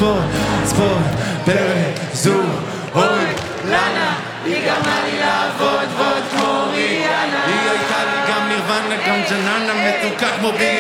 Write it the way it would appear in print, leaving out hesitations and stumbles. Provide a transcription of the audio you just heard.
ספורט, פרק זו, אוי, לנה, היא גרמה לי לעבוד, ועוד כמו ריאנה. היא הייתה לי גם נירוונה, גם ג'ננה, מתוקה כמו בי.